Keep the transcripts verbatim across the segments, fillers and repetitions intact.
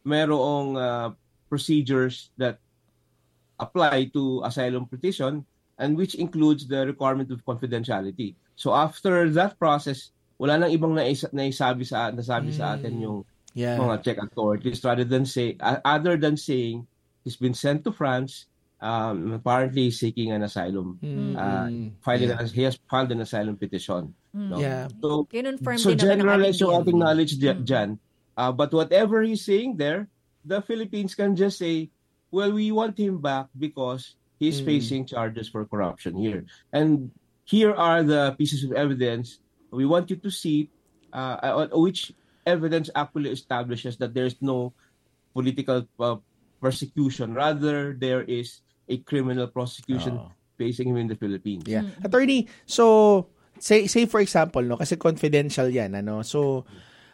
merong uh, procedures that apply to asylum petition, and which includes the requirement of confidentiality. So after that process, wala nang ibang nais- naisabi sa nasabi sa atin yung Yeah. mga Czech authorities, rather than say uh, other than saying he's been sent to France, um, apparently seeking an asylum, Mm. uh, filing Yeah. an, he has filed an asylum petition. No? Yeah. So, Kinonfirm so din naman ng generalize ating yung D F ating A. knowledge di- dyan. Uh, but whatever he's saying there, the Philippines can just say, well, we want him back because he's Mm. facing charges for corruption here. And here are the pieces of evidence. We want you to see uh, which evidence actually establishes that there's no political uh, persecution. Rather, there is a criminal prosecution Oh. facing him in the Philippines. Yeah. Attorney, so say say for example, no, kasi confidential 'yan, ano. So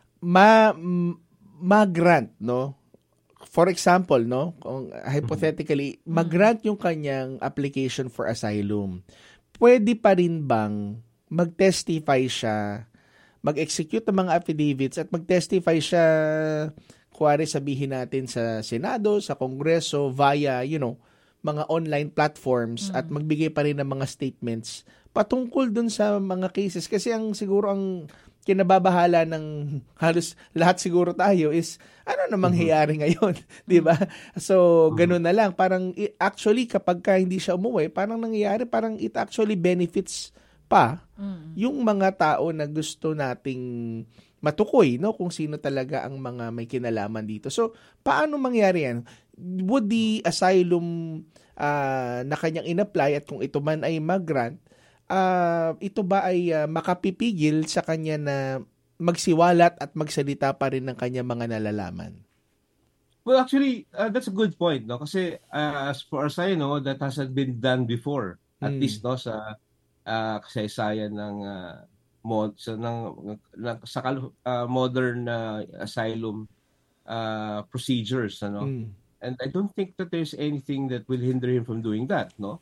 ma m- ma-grant, no? For example, no, kung hypothetically, mag-grant yung kanyang application for asylum. Pwede pa rin bang mag-testify siya, mag-execute ng mga affidavits at mag-testify siya, kuwari sabihin natin sa Senado, sa Kongreso, via, you know, mga online platforms at magbigay pa rin ng mga statements patungkol dun sa mga cases. Kasi ang siguro ang kinababahala ng halos lahat siguro tayo is ano na mangyayari ngayon, di ba? So, ganun na lang. Parang actually kapag ka hindi siya umuwi, parang nangyayari, parang it actually benefits pa yung mga tao na gusto nating matukoy, no, kung sino talaga ang mga may kinalaman dito. So, paano mangyari yan? Would the asylum uh, na kanyang in-apply at kung ito man ay mag-grant, uh, ito ba ay uh, makapipigil sa kanya na magsiwalat at magsalita pa rin ng kanyang mga nalalaman? Well, actually, uh, that's a good point, no? Kasi uh, as far as I know, that hasn't been done before. At Mm. least, no, sa uh, kasaysayan ng uh, mod sa ng, ng sa uh, modern uh, asylum uh, procedures, ano. Mm. And I don't think that there's anything that will hinder him from doing that, no.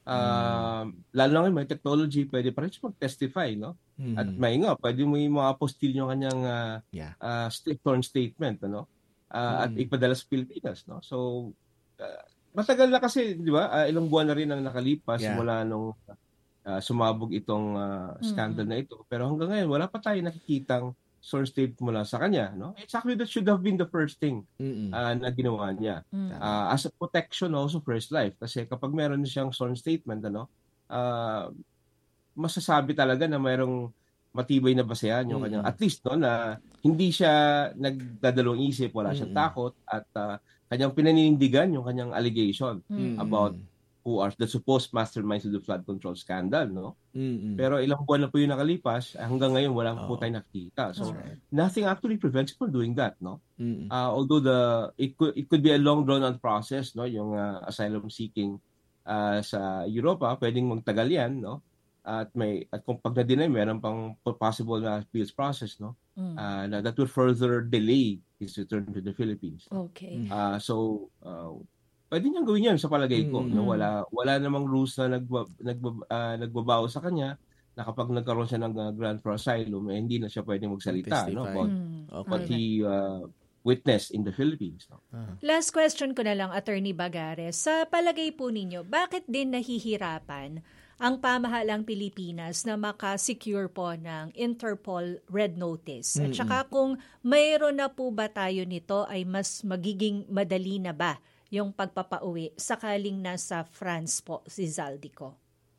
Uh, mm. Lalo na ngayon, may technology, pwede pa rin siya mag-testify, no. Mm. At may nga, pwede mo yung mga apostil yung kanyang uh, Yeah. uh, sworn statement, ano. Uh, Mm. At ipadala sa Pilipinas, no. So uh, matagal na kasi, di ba? Uh, ilang buwan na rin ang nakalipas Yeah. mula nung uh, sumabog itong uh, scandal Mm. na ito. Pero hanggang ngayon, wala pa tayo nakikitang sworn statement mula sa kanya, no? Exactly, that should have been the first thing uh, na ginawa niya. Mm. Uh, as a protection also for his life. Kasi kapag meron siyang sworn statement, ano, uh, masasabi talaga na mayroong matibay na basehan yung kanyang, at least, no, na hindi siya nagdadalawang isip, wala siyang takot, at uh, kanyang pinaninindigan yung kanyang allegation Mm. about who are the supposed masterminds of the flood control scandal, no? Mm. Pero ilang buwan na po yung nakalipas, hanggang ngayon wala Oh. po tayong nakikita. So, That's right. nothing actually prevents him from doing that, no? Mm. Uh, although the it could it could be a long drawn out process, no, yung uh, asylum seeking uh, sa Europa, pwedeng magtagal yan, no? At may at kung pag na-deny, meron pang possible na appeals process, no? Mm. Uh, na that will further delay his return to the Philippines. Okay. Uh, so uh, pwede niyang gawin yan sa palagay ko, Mm. no? Wala wala namang rules na nagba, nagba, uh, nagbabago sa kanya na kapag nagkaroon siya ng uh, grant for asylum, eh, hindi na siya pwedeng magsalita, no, Testify. about Mm. what Okay. he uh, witnessed in the Philippines, no? Last question ko na lang, Attorney Bagares. Sa palagay po ninyo, bakit din nahihirapan ang pamahalang Pilipinas na makasecure po ng Interpol Red Notice? At saka kung mayroon na po ba tayo nito, ay mas magiging madali na ba yung pagpapauwi sakaling nasa France po si Zaldico?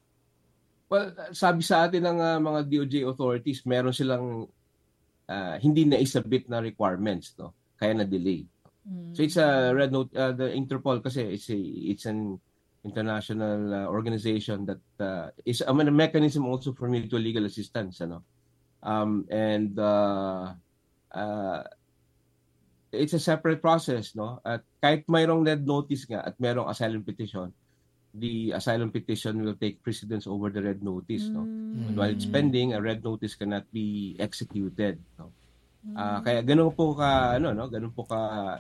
Well, sabi sa atin ng uh, mga D O J authorities, meron silang uh, hindi na isabit na requirements, no? Kaya na-delay. So it's a red note, uh, the Interpol kasi it's a, it's an international uh, organization that uh, is a mechanism also for mutual legal assistance, ano. Um, and uh, uh, it's a separate process, no. At kahit mayroong red notice nga at mayroong asylum petition, the asylum petition will take precedence over the red notice, no. And while it's pending, a red notice cannot be executed, no. Uh, kaya ganun po ka ano, no, ganun po ka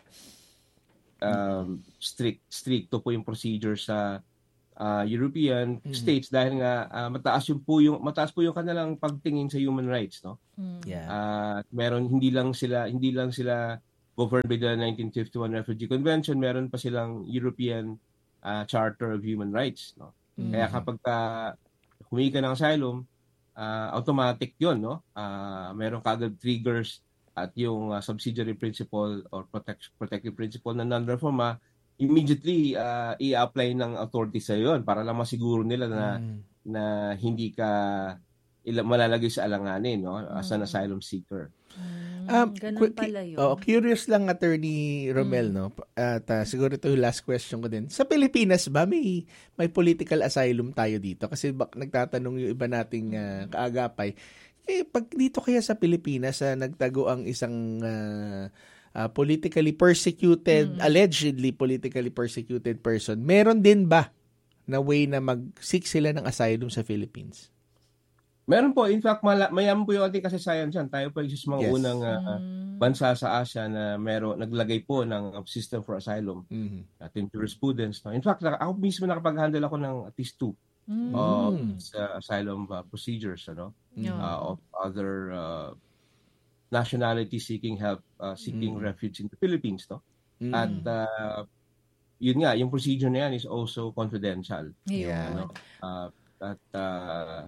um, strict stricto po yung procedure sa uh, European mm-hmm. states dahil nga uh, mataas yung po yung mataas po yung kanilang pagtingin sa human rights, no. Yeah. Uh, meron hindi lang sila hindi lang sila governed by the nineteen fifty-one Refugee Convention, meron pa silang European uh, Charter of Human Rights. No? Mm-hmm. Kaya kapag uh, humingi ka ng asylum, uh, automatic yun. No? Uh, meron kagad triggers at yung uh, subsidiary principle or protect, protective principle na non-reforma, immediately uh, i-apply ng authority sa yun para lang masiguro nila na, mm. na hindi ka ila- malalagay sa alanganin, no? As an asylum seeker. Um, Ganun qu- pala yun. Oh, curious lang, Attorney Romel, mm. no? At uh, siguro ito yung last question ko din. Sa Pilipinas ba may may political asylum tayo dito? Kasi bak nagtatanong yung iba nating uh, kaagapay. Eh, pag dito kaya sa Pilipinas, uh, nagtago ang isang uh, uh, politically persecuted, mm. allegedly politically persecuted person, meron din ba na way na mag-seek sila ng asylum sa Philippines? Meron po. In fact, mala- mayaman po yung ating kasaysayan dyan. Tayo po yung isa sa mga yes. unang uh, mm. bansa sa Asia na meron, naglagay po ng system for asylum mm-hmm. at in jurisprudence. No? In fact, ako mismo nakapag-handle ako ng at least two mm. of uh, asylum uh, procedures, ano? Mm. Uh, of other uh, nationality seeking help, uh, seeking mm. refuge in the Philippines. No? Mm. At uh, yun nga, yung procedure na yan is also confidential. Yeah. Ano? Uh, at uh,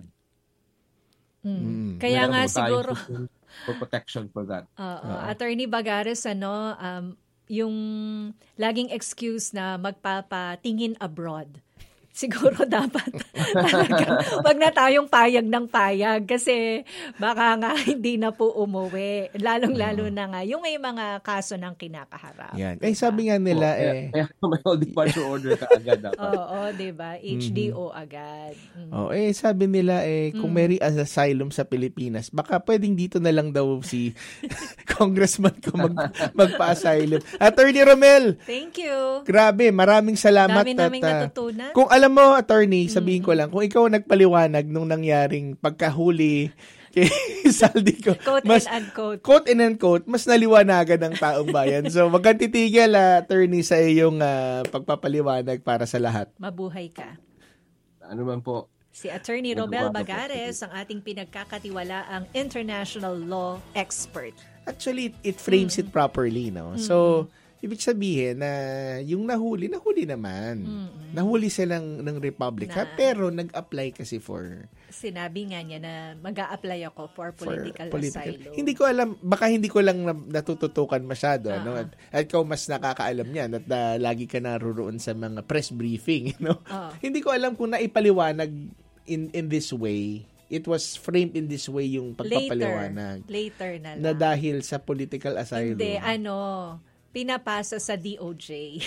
Mm. Kaya nga siguro for protection for that. Uh, uh, Attorney Bagares, ano, um, yung laging excuse na magpapatingin abroad. Siguro dapat talaga wag na tayong payag ng payag kasi baka nga hindi na po umuwi. Lalong-lalo na nga yung may mga kaso ng kinakaharap. Yan. Eh, sabi nga nila oh, eh. Kaya may all departure order ka agad dapat. Oo, oh, diba? H D O mm-hmm. agad. Mm-hmm. Oh, eh, sabi nila eh, kung may mm-hmm. asylum sa Pilipinas, baka pwedeng dito na lang daw si congressman ko mag, magpa-asylum. Attorney Romel! Thank you! Grabe, maraming salamat. Dami naming at, natutunan. Kung alam mo, attorney, sabihin ko lang, kung ikaw nagpaliwanag nung nangyaring pagkahuli kay Saldi ko, quote mas, and unquote. Quote and unquote, mas naliwanagan ng taong bayan. So, wag kang titigil, uh, attorney, sa iyong uh, pagpapaliwanag para sa lahat. Mabuhay ka. Ano man po. Si Attorney Romel Bagares, ang ating pinagkakatiwalaang international law expert. Actually, it, it frames mm-hmm. it properly, no? Mm-hmm. So, ibig sabihin na yung nahuli, nahuli naman. Mm-hmm. Nahuli silang ng Republic. Na, ha? Pero nag-apply kasi for... Sinabi nga niya na mag-a-apply ako for political, for political asylum. Hindi ko alam, baka hindi ko lang natututukan masyado. Uh-huh. No? At, at ikaw mas nakakaalam niyan at uh, lagi ka naroon sa mga press briefing. No? Uh-huh. Hindi ko alam kung naipaliwanag in, in this way. It was framed in this way yung pagpapaliwanag. Later, later na lang. Na dahil sa political asylum. Hindi, ano... pinapasa sa D O J.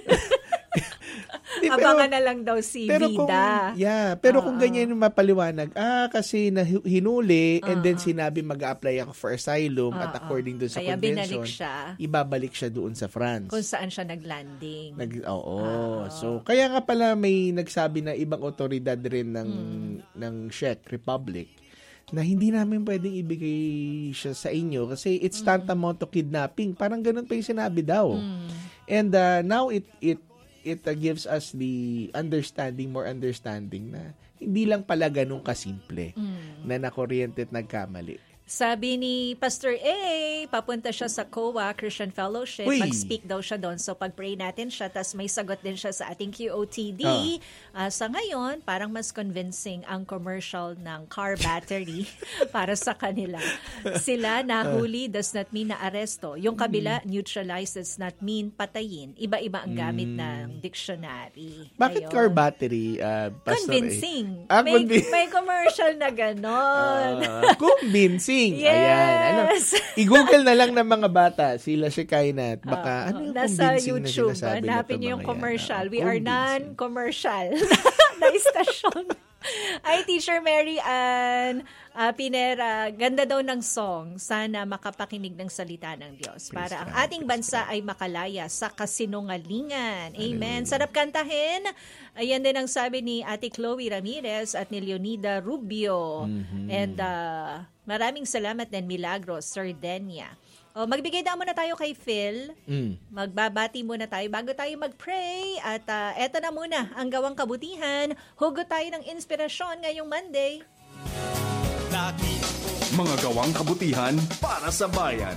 Abangan na lang daw si pero Vida. Kung, yeah, pero uh-oh. Kung ganyan yung mapaliwanag, ah, kasi na hinuli uh-oh. And then sinabi mag-a-apply ako for asylum uh-oh. At according doon sa kaya convention, siya, ibabalik siya doon sa France. Kung saan siya nag-landing. Nag, oo. Uh-oh. So, kaya nga pala may nagsabi na ibang otoridad rin ng, hmm. ng Czech Republic na hindi namin pwedeng ibigay siya sa inyo kasi it's mm. tantamount to kidnapping. Parang ganun pa yung sinabi daw. Mm. And uh, now it it it uh, gives us the understanding, more understanding na hindi lang pala ganun kasimple mm. na nakuryente at nagkamali. Sabi ni Pastor A, papunta siya sa C O A, Christian Fellowship. Uy. Mag-speak daw siya doon. So, pag-pray natin siya, tas may sagot din siya sa ating Q O T D. Uh. Uh, sa ngayon, parang mas convincing ang commercial ng car battery para sa kanila. Sila, nahuli does not mean na aresto. Yung kabila, mm. neutralize does not mean patayin. Iba-iba ang gamit mm. ng dictionary. Bakit Ayun. Car battery, uh, Pastor Convincing. A? Ah, may, conv- may commercial na ganon. Uh, convincing. Yes. Ayan. Ano, i-google na lang ng mga bata. Sila si Kainat. Baka, uh, ano yung nasa convincing YouTube, na sinasabi hanapin niyo yung yan? commercial. Uh, We are non-commercial na istasyon. Ay, Teacher Mary Ann uh, Pinera, ganda daw ng song. Sana makapakinig ng salita ng Diyos para ang ating bansa ay makalaya sa kasinungalingan. Amen. Sarap kantahin. Ayan din ang sabi ni Ate Chloe Ramirez at ni Leonida Rubio. Mm-hmm. And uh, maraming salamat din, Milagros Sardenia. O, magbigay na muna tayo kay Phil. Mm. Magbabati muna tayo bago tayo mag-pray. At uh, eto na muna ang gawang kabutihan. Hugot tayo ng inspirasyon ngayong Monday. Mga gawang kabutihan para sa bayan.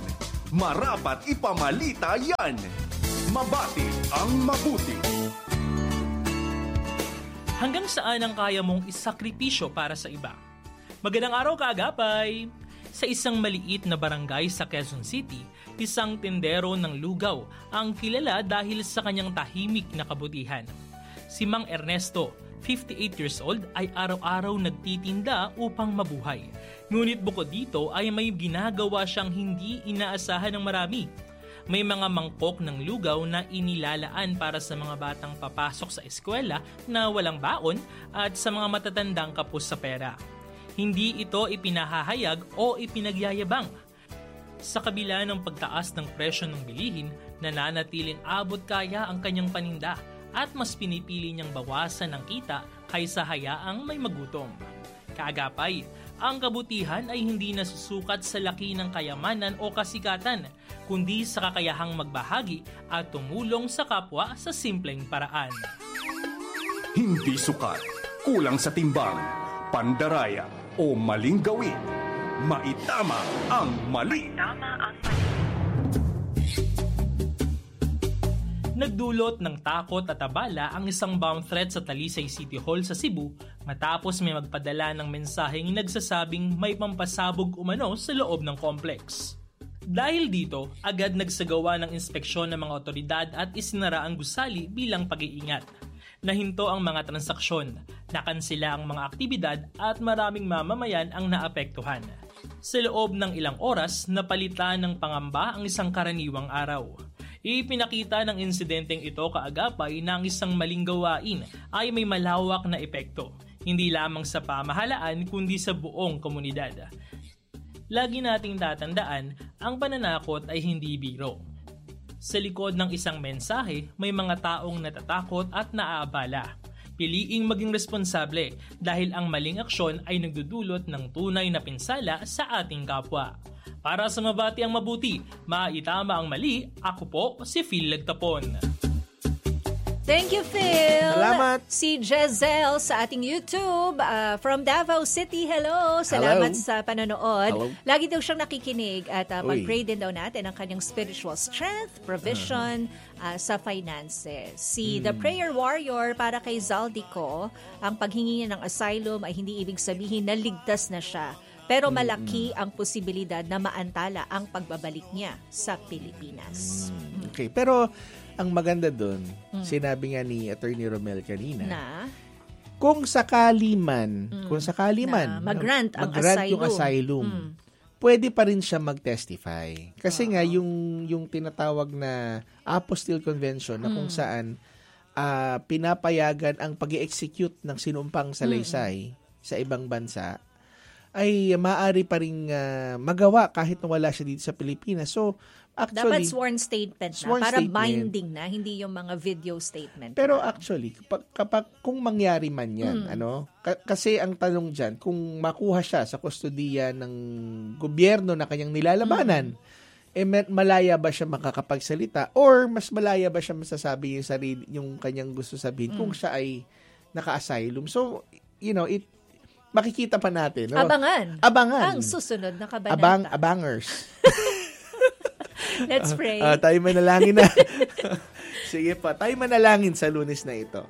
Marapat ipamalita yan. Mabati ang mabuti. Hanggang saan ang kaya mong isakripisyo para sa iba? Magandang araw, kaagapay! Sa isang maliit na barangay sa Quezon City, isang tendero ng lugaw ang kilala dahil sa kanyang tahimik na kabutihan. Si Mang Ernesto, fifty-eight years old, ay araw-araw nagtitinda upang mabuhay. Ngunit bukod dito ay may ginagawa siyang hindi inaasahan ng marami. May mga mangkok ng lugaw na inilalaan para sa mga batang papasok sa eskwela na walang baon at sa mga matatandang kapos sa pera. Hindi ito ipinahahayag o ipinagyayabang. Sa kabila ng pagtaas ng presyo ng bilihin, nananatiling abot kaya ang kanyang paninda at mas pinipili niyang bawasan ang kita kaysa hayaang may magutom. Kaagapay, ang kabutihan ay hindi nasusukat sa laki ng kayamanan o kasikatan, kundi sa kakayahang magbahagi at tumulong sa kapwa sa simpleng paraan. Hindi sukat, kulang sa timbang, pandaraya o maling gawin. Maitama ang mali. Nagdulot ng takot at abala ang isang bomb threat sa Talisay City Hall sa Cebu matapos may magpadala ng mensaheng nagsasabing may pampasabog umano sa loob ng complex. Dahil dito, agad nagsagawa ng inspeksyon ng mga otoridad at isinara ang gusali bilang pag-iingat. Nahinto ang mga transaksyon, nakansila ang mga aktibidad at maraming mamamayan ang naapektuhan. Sa loob ng ilang oras, napalitan ng pangamba ang isang karaniwang araw. Ipinakita ng insidenteng ito kaagapay na ang isang maling gawain ay may malawak na epekto, hindi lamang sa pamahalaan kundi sa buong komunidad. Lagi nating tatandaan, ang pananakot ay hindi biro. Sa likod ng isang mensahe, may mga taong natatakot at naaabala. Piliing maging responsable dahil ang maling aksyon ay nagdudulot ng tunay na pinsala sa ating kapwa. Para sa mabati ang mabuti, maitama ang mali, ako po si Phil Lagtapon. Thank you, Phil. Salamat. Si Jezel sa ating YouTube uh, from Davao City. Hello. Salamat Hello. sa panonood. Hello. Lagi daw siyang nakikinig at uh, Uy. mag-pray din daw natin ang kanyang spiritual strength, provision uh-huh. uh, sa finances. Si hmm. The Prayer Warrior para kay Zaldico, ang paghingi niya ng asylum ay hindi ibig sabihin na ligtas na siya. Pero malaki mm-hmm. ang posibilidad na maantala ang pagbabalik niya sa Pilipinas. Mm. Okay, pero ang maganda doon, mm. sinabi nga ni Attorney Romel kanina, na kung sakali man, mm. kung sakali man, mag-grant ang mag-grant asylum, yung asylum mm. pwede pa rin siya mag-testify. Kasi uh-huh. nga, yung, yung tinatawag na Apostille Convention na mm. kung saan uh, pinapayagan ang pag-i-execute ng sinumpang salaysay mm. sa ibang bansa, ay maaari pa rin uh, magawa kahit na wala siya dito sa Pilipinas. So, actually, dapat sworn statement na, sworn para statement. binding na, hindi yung mga video statement. Pero na. actually, kapag, kapag kung mangyari man yan, mm. ano, k- kasi ang tanong dyan, kung makuha siya sa kustodiya ng gobyerno na kanyang nilalabanan, mm. eh malaya ba siya makakapagsalita or mas malaya ba siya masasabi yung sarili, yung kanyang gusto sabihin mm. kung siya ay naka-asylum. So, you know, it makikita pa natin. No? Abangan. Abangan. Ang susunod na kabanata. Abang, abangers. Let's pray. Uh, tayo manalangin na. Sige pa, tayo manalangin sa Lunes na ito.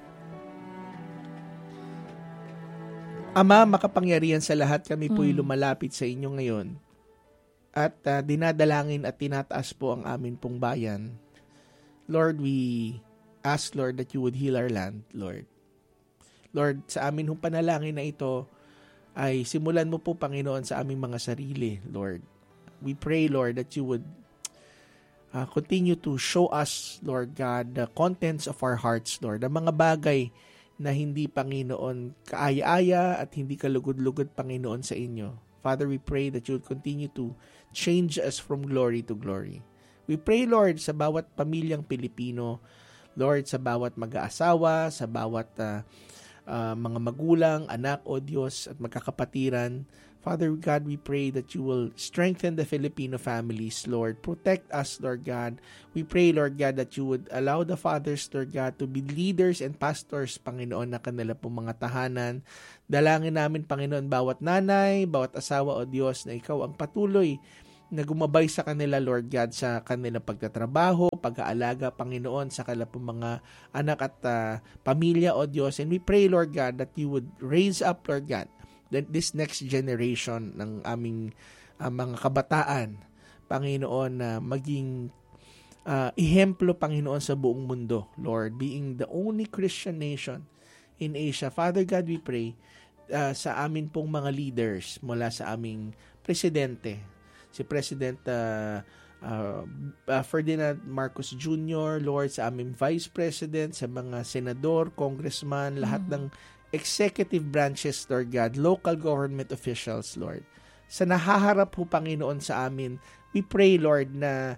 Ama, makapangyarihan sa lahat, kami po'y hmm. lumalapit sa inyo ngayon. At uh, dinadalangin at tinataas po ang amin pong bayan. Lord, we ask, Lord, that you would heal our land, Lord. Lord, sa amin hong panalangin na ito ay simulan mo po, Panginoon, sa aming mga sarili, Lord. We pray, Lord, that you would uh, continue to show us, Lord God, the contents of our hearts, Lord. Ang mga bagay na hindi, Panginoon, kaaya-aya at hindi kalugod-lugod, Panginoon, sa inyo. Father, we pray that you would continue to change us from glory to glory. We pray, Lord, sa bawat pamilyang Pilipino, Lord, sa bawat mag-aasawa, sa bawat uh, Uh, mga magulang, anak o Diyos at magkakapatiran. Father God, we pray that you will strengthen the Filipino families, Lord. Protect us, Lord God. We pray, Lord God, that you would allow the fathers, Lord God, to be leaders and pastors, Panginoon, na kanila pong mga tahanan. Dalangin namin, Panginoon, bawat nanay, bawat asawa o Diyos na ikaw ang patuloy na gumabay sa kanila, Lord God, sa kanilang pagtatrabaho, pag-aalaga, Panginoon, sa kanilang mga anak at uh, pamilya, O Diyos. And we pray, Lord God, that you would raise up, Lord God, that this next generation ng aming uh, mga kabataan, Panginoon, na uh, maging uh, ehemplo, Panginoon, sa buong mundo, Lord, being the only Christian nation in Asia. Father God, we pray uh, sa amin pong mga leaders mula sa aming presidente, si President uh, uh, uh, Ferdinand Marcos Junior, Lord, sa aming Vice President, sa mga senador, congressman, lahat mm-hmm. ng executive branches, Lord God, local government officials, Lord. Sa nahaharap po, Panginoon, sa amin, we pray, Lord, na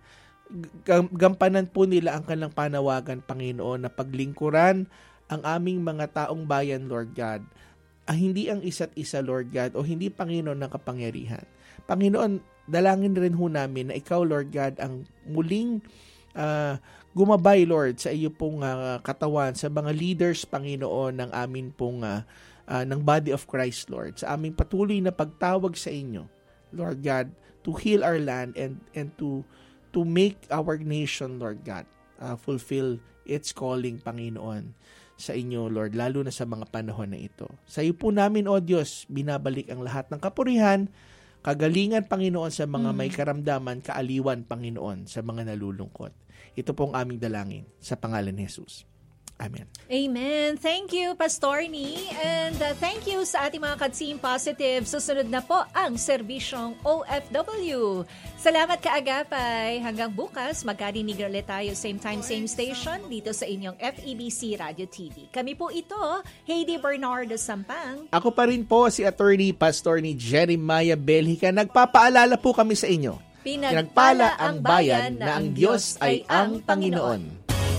gampanan po nila ang kanilang panawagan, Panginoon, na paglingkuran ang aming mga taong bayan, Lord God, ah, hindi ang isa't isa, Lord God, o hindi, Panginoon, ng kapangyarihan. Panginoon, dalangin rin ho namin na ikaw, Lord God, ang muling uh, gumabay, Lord, sa iyo pong uh, katawan, sa mga leaders, Panginoon, ng amin pong uh, uh, ng body of Christ, Lord, sa aming patuloy na pagtawag sa inyo, Lord God, to heal our land and and to to make our nation, Lord God, uh, fulfill its calling, Panginoon, sa inyo, Lord, lalo na sa mga panahon na ito. Sa iyo po namin, O Diyos, binabalik ang lahat ng kapurihan, kagalingan, Panginoon, sa mga may karamdaman, kaaliwan, Panginoon, sa mga nalulungkot. Ito pong aming dalangin sa pangalan ni Jesus. Amen. Amen. Thank you, Pastor Ni. And uh, thank you sa ating mga Katsim Positive. Susunod na po ang serbisyong O F W. Salamat kaagapay. Hanggang bukas, magkarinig ulit tayo same time, same station dito sa inyong F E B C Radio T V. Kami po ito, Heidi Bernardo Sampang. Ako pa rin po si Attorney Pastor ni Jeremiah Belhica. Nagpapaalala po kami sa inyo. Pinagpala ang bayan na ang Diyos ay ang Panginoon.